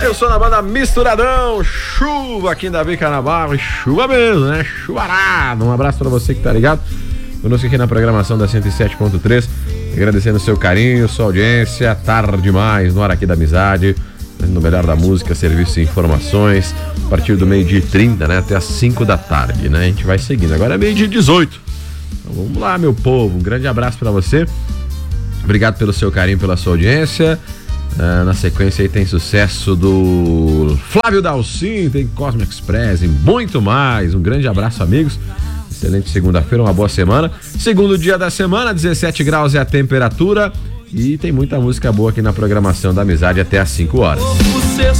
Eu sou na banda Misturadão, chuva aqui em Davi Canabarro, chuva mesmo, né? Chuvarada. Um abraço pra você que tá ligado conosco aqui na programação da 107.3. Agradecendo o seu carinho, sua audiência. Tarde demais, no ar aqui da amizade, no melhor da música, serviço e informações. A partir do 12h30, né? Até as 5 da tarde, né? A gente vai seguindo. Agora é 12h18. Então vamos lá, meu povo. Um grande abraço pra você. Obrigado pelo seu carinho, pela sua audiência. Na sequência aí tem sucesso do Flávio Dalcin, tem Cosmo Express e muito mais. Um grande abraço, amigos. Excelente segunda-feira, uma boa semana. Segundo dia da semana, 17 graus é a temperatura. E tem muita música boa aqui na programação da amizade até às 5 horas.